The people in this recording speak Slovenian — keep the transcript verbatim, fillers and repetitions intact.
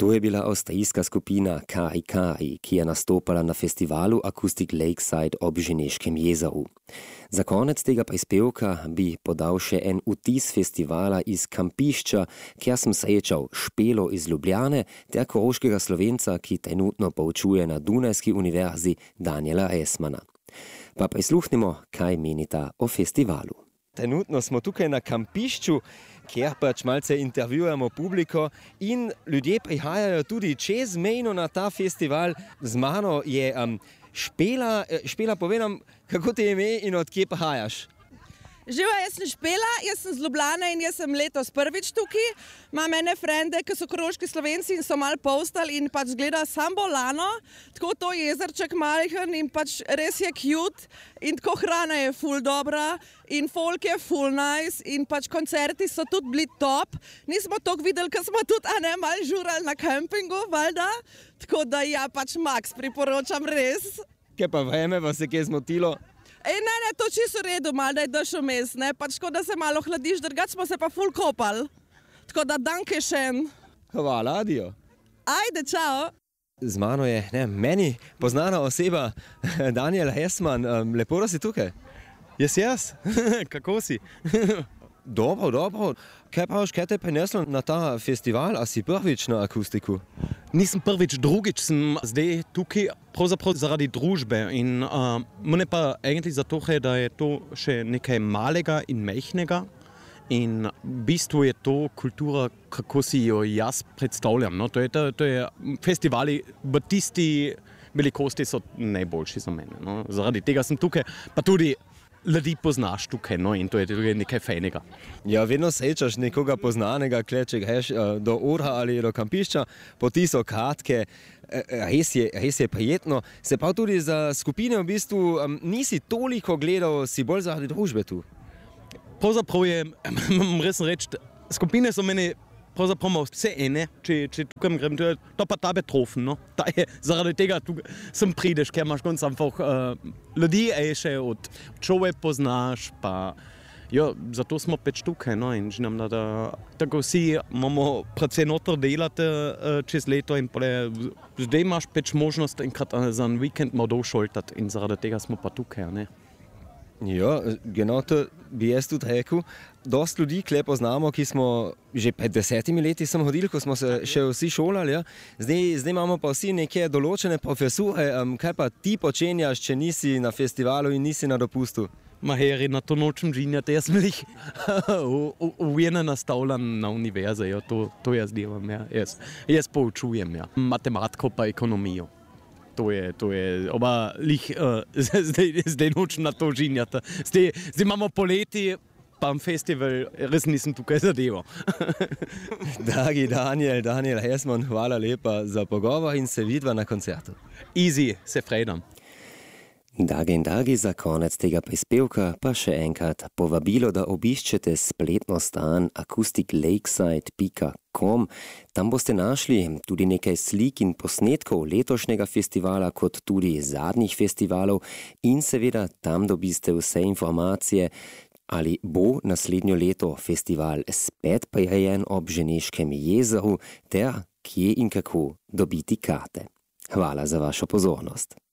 To je bila avstrijska skupina Kari Kari, ki je nastopala na festivalu Acoustic Lakeside ob Ženeškem jezeru. Za konec tega prispevka bi podal še en vtis festivala iz kampišča, kjer sem srečal Špelo iz Ljubljane ter koroškega Slovenca, ki trenutno poučuje na Dunajski univerzi, Daniela Esmana. Pa prisluhnimo, kaj menita o festivalu. Trenutno smo tukaj na kampišču, kjer pač malce intervjujemo publiko in ljudje prihajajo tudi čezmejno na ta festival. Z mano je um, Špela. Špela, povej nam, kako ti je ime in od kje prihajaš? Živa, jaz sem Špela, jaz sem z Ljubljane in jaz sem letos prvič tukaj. Imam ene frende, ki so koroški Slovenci in so malo povstali in pač gleda sam bolano, tako to jezerček majhen in pač res je cute in tako hrana je ful dobra in folk je ful nice in pač koncerti so tudi bili top. Nismo toliko videli, ker smo tudi a ne malo žurali na kempingu, valjda, tako da ja, pač max priporočam res. Kaj pa vreme, vas je kje zmotilo? Ej, ne, ne, to čisto v redu, malo da je dež vmes, ne, pač tako da se malo hladiš, drugače smo se pa ful kopali. Tako da danke šen. Hvala, adijo. Ajde, čao. Z mano je, ne, meni poznana oseba, Daniel Esman, um, lepo, da si tukaj. Jaz, jaz, kako si? Dobro, dobro. Kaj pa, kaj te je prineslo na ta festival, a si prvič na akustiku? Nisem prvič, drugič sem zdaj tukaj, pravzaprav zaradi družbe in uh, mene pa egentlig zato, da je to še nekaj malega in majhnega in v bistvu je to kultura, kako si jo jaz predstavljam. No? To je, to, to je festivali v tisti velikosti so najboljši za mene. No? Zaradi tega sem tukaj, pa tudi ljudi poznaš tukaj, no, in to je tudi nekaj fejnega. Ja, vedno srečaš nekoga poznanega, kle, če greš uh, do Ura ali do kampišča, poti so kratke, res je, res je prijetno. Se pa tudi za skupine v bistvu um, nisi toliko gledal, si bolj zaradi družbe tu. Pravzaprav je, moram res reči, skupine so meni pravzaprav malo vse ene, če, če tukaj grem, to pa ta betrofen, no. Ta je, zaradi tega tukaj sem prideš, ker imaš konc ampak uh, ljudi še od čove poznaš, pa jo, zato smo peč tukaj, no, in žinam, da, da tako vsi imamo predvsej noter delati uh, čez leto in pole, zdaj imaš peč možnost enkrat uh, za en vikend malo dolšoltati in zaradi tega smo pa tukaj, ne. Ja, genau to bi jaz tudi rekel. Dost ljudi kle poznamo, ki smo že pred desetimi leti sem hodili, ko smo se še vsi šolali. Ja. Zdaj, zdaj imamo pa vsi neke določene profesure. Um, kaj pa ti počenjaš, če nisi na festivalu in nisi na dopustu? Ma heri, na to nočem žinjati. Jaz sem jih ujena nastavljam na univerze. Ja. To, to jaz delam. Ja. Jaz, jaz poučujem ja. Matematiko pa ekonomijo. To je, to je, oba lih, uh, zdaj, zdaj nočem na to žinjati. Zdaj, zdaj imamo poleti, pa festival, res nisem tukaj zadeval. Dragi Daniel, Daniel Esman, hvala lepa za pogovor in se vidva na koncertu. Easy, se frejdam. Dragi in dragi, za konec tega prispevka pa še enkrat povabilo, da obiščete spletno stran acoustic lakeside pika com. Tam boste našli tudi nekaj slik in posnetkov letošnjega festivala, kot tudi zadnjih festivalov in seveda tam dobiste vse informacije, ali bo naslednjo leto festival spet prirejen ob Ženeškem jezeru ter kje in kako dobiti karte. Hvala za vašo pozornost.